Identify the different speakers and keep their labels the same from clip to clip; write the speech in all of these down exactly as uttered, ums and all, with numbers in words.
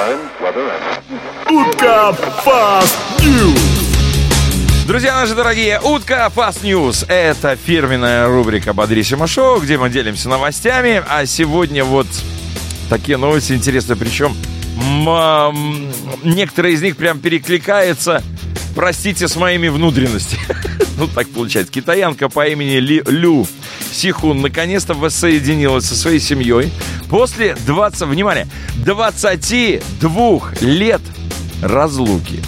Speaker 1: Утка Fast News.
Speaker 2: Друзья наши дорогие, Утка Fast News — это фирменная рубрика Бодрищева Шоу, где мы делимся новостями. А сегодня вот такие новости интересные, причем м- некоторые из них прям перекликаются, простите, с моими внутренностями. Ну, так получается. Китаянка по имени Ли, Лю Сихун наконец-то воссоединилась со своей семьей после двадцати, внимание, двадцати двух лет разлуки.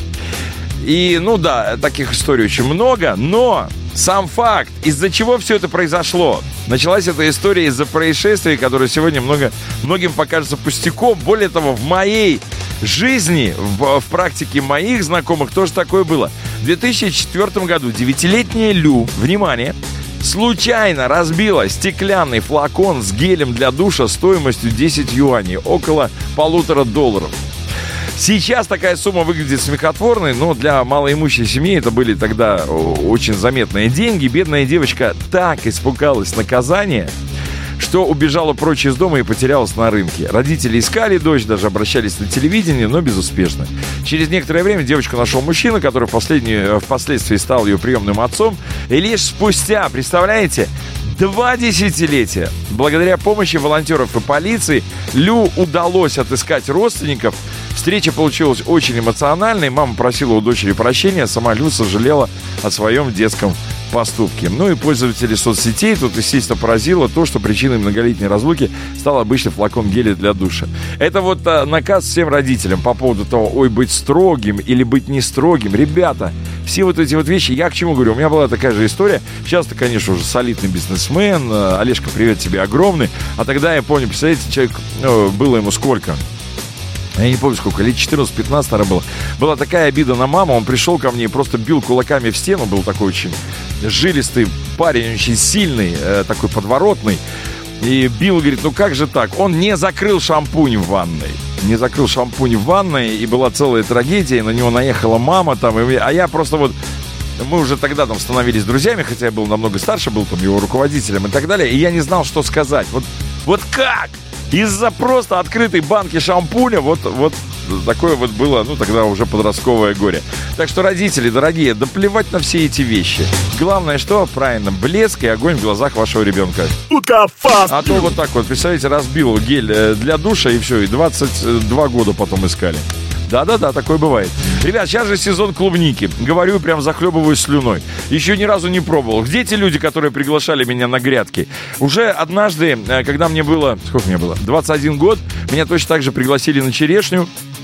Speaker 2: И, ну да, таких историй очень много, но сам факт, из-за чего все это произошло. Началась эта история из-за происшествия, которое сегодня много, многим покажется пустяком. Более того, в моей жизни, в, в практике моих знакомых тоже такое было. В две тысячи четвёртом году девятилетняя Лю, внимание, случайно разбила стеклянный флакон с гелем для душа стоимостью десять юаней, около полутора долларов. Сейчас такая сумма выглядит смехотворной, но для малоимущей семьи это были тогда очень заметные деньги. Бедная девочка так испугалась наказания, что убежала прочь из дома и потерялась на рынке. Родители искали дочь, даже обращались на телевидение, но безуспешно. Через некоторое время девочку нашел мужчина, который впоследствии стал ее приемным отцом. И лишь спустя, представляете, два десятилетия, благодаря помощи волонтеров и полиции, Лю удалось отыскать родственников. Встреча получилась очень эмоциональной. Мама просила у дочери прощения, сама Лю сожалела о своем детском поступке. Ну и пользователи соцсетей тут, естественно, поразило то, что причиной многолетней разлуки стал обычный флакон геля для душа. Это вот а, наказ всем родителям по поводу того, ой, быть строгим или быть не строгим. Ребята, все вот эти вот вещи, я к чему говорю, у меня была такая же история. Сейчас-то, конечно, уже солидный бизнесмен. Олежка, привет тебе огромный. А тогда, я помню, представляете, человек, ну, было ему сколько? Я не помню сколько, лет четырнадцать-пятнадцать, наверное, было. Была такая обида на маму, он пришел ко мне и просто бил кулаками в стену. Был такой очень жилистый парень, очень сильный, э, такой подворотный. И бил, говорит, ну как же так? Он не закрыл шампунь в ванной. Не закрыл шампунь в ванной, и была целая трагедия, и на него наехала мама там. И, а я просто вот... Мы уже тогда там становились друзьями, хотя я был намного старше, был там его руководителем и так далее. И я не знал, что сказать. Вот, вот как? Из-за просто открытой банки шампуня вот, вот такое вот было, ну, тогда уже подростковое горе. Так что, родители, дорогие, да плевать на все эти вещи. Главное, что? Правильно, блеск и огонь в глазах вашего ребенка.
Speaker 1: Утка Fast.
Speaker 2: А то вот так вот, представляете, разбил гель для душа, и все, и двадцать два года потом искали. Да-да-да, такое бывает. Ребят, сейчас же сезон клубники. Говорю, прям захлебываюсь слюной. Еще ни разу не пробовал. Где те люди, которые приглашали меня на грядки? Уже однажды, когда мне было... Сколько мне было? двадцать один год. Меня точно так же пригласили на черешню.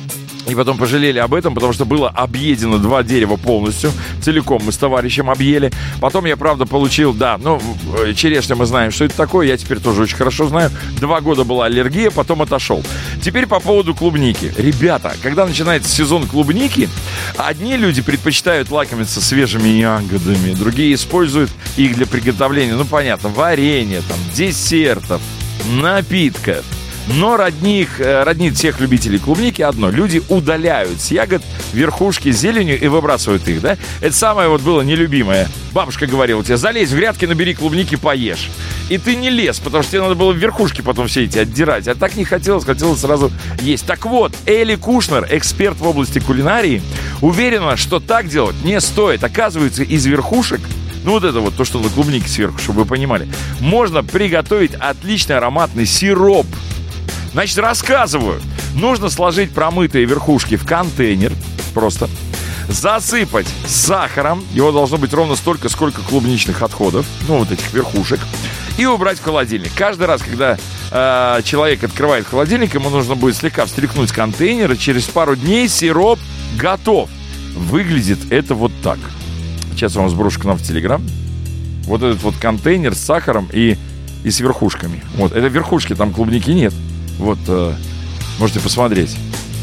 Speaker 2: И потом пожалели об этом, потому что было объедено два дерева полностью. Целиком мы с товарищем объели. Потом я, правда, получил, да, ну, черешня мы знаем, что это такое. Я теперь тоже очень хорошо знаю. Два года была аллергия, потом отошел. Теперь по поводу клубники. Ребята, когда начинается сезон клубники, одни люди предпочитают лакомиться свежими ягодами, другие используют их для приготовления, ну, понятно, варенья, там, десертов, напитков. Но родник, роднит всех любителей клубники одно. Люди удаляют с ягод верхушки с зеленью и выбрасывают их, да? Это самое вот было нелюбимое. Бабушка говорила тебе, залезь в грядки, набери клубники, поешь. И ты не лез, потому что тебе надо было верхушки потом все эти отдирать. А так не хотелось, хотелось сразу есть. Так вот, Элли Кушнер, эксперт в области кулинарии, уверена, что так делать не стоит. Оказывается, из верхушек, ну вот это вот то, что на клубнике сверху, чтобы вы понимали, можно приготовить отличный ароматный сироп. Значит, рассказываю. Нужно сложить промытые верхушки в контейнер. Просто. Засыпать сахаром. Его должно быть ровно столько, сколько клубничных отходов. Ну, вот этих верхушек. И убрать в холодильник. Каждый раз, когда э, человек открывает холодильник, ему нужно будет слегка встряхнуть контейнер. И через пару дней сироп готов. Выглядит это вот так. Сейчас я вам сброшу к нам в Телеграм. Вот этот вот контейнер с сахаром и, и с верхушками. Вот. Это верхушки, там клубники нет. Вот, э, можете посмотреть.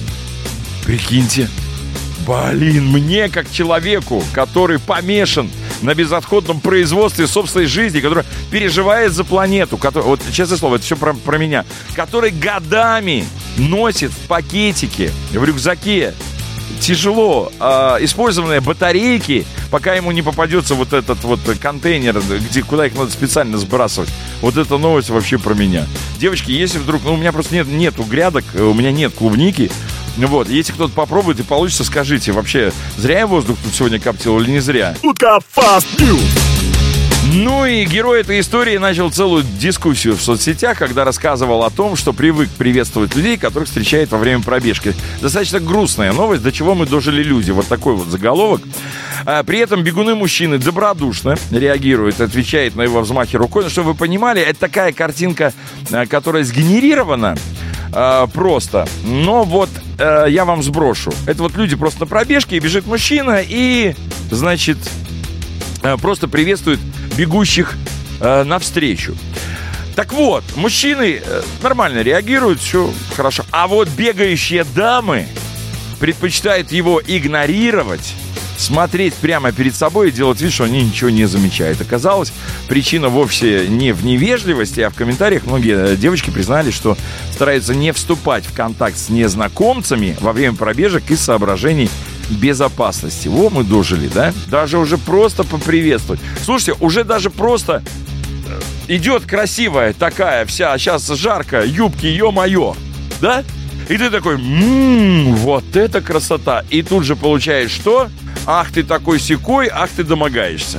Speaker 2: Прикиньте. Блин, мне, как человеку, который помешан на безотходном производстве собственной жизни, который переживает за планету, который, вот, честное слово, это все про, про меня, который годами носит в пакетике, в рюкзаке тяжело э, использованные батарейки, пока ему не попадется вот этот вот контейнер, где, куда их надо специально сбрасывать. Вот эта новость вообще про меня. Девочки, если вдруг... Ну, у меня просто нет, нету грядок, у меня нет клубники. Вот, если кто-то попробует и получится, скажите, вообще, зря я воздух тут сегодня коптил или не зря?
Speaker 1: Утка Fast News.
Speaker 2: Ну и герой этой истории начал целую дискуссию в соцсетях, когда рассказывал о том, что привык приветствовать людей, которых встречает во время пробежки. Достаточно грустная новость, до чего мы дожили люди. Вот такой вот заголовок. А при этом бегуны-мужчины добродушно реагируют, отвечает на его взмахи рукой. Ну, чтобы вы понимали, это такая картинка, которая сгенерирована э, просто. Но вот э, я вам сброшу. Это вот люди просто на пробежке, и бежит мужчина, и, значит, э, просто приветствует бегущих э, навстречу. Так вот, мужчины э, нормально реагируют, все хорошо. А вот бегающие дамы предпочитают его игнорировать, смотреть прямо перед собой и делать вид, что они ничего не замечают. Оказалось, причина вовсе не в невежливости, а в комментариях многие девочки признали, что стараются не вступать в контакт с незнакомцами во время пробежек из соображений безопасности. Во, мы дожили, да? Даже уже просто поприветствовать. Слушайте, уже даже просто идет красивая такая вся, сейчас жарко, юбки, ё-моё, да? И ты такой, ммм, вот это красота. И тут же получаешь что? Ах ты такой сякой, ах ты домогаешься.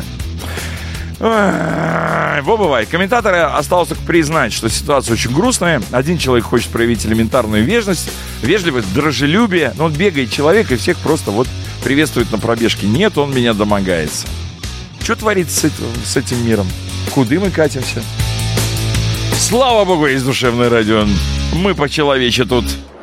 Speaker 2: Во, бывает. Комментаторы осталось только признать, что ситуация очень грустная. Один человек хочет проявить элементарную вежливость, вежливость, дружелюбие, но он бегает человек и всех просто вот приветствует на пробежке. Нет, он меня домогается. Что творится с этим, с этим миром? Куда мы катимся? Слава богу, есть душевное радио. Мы по-человече тут.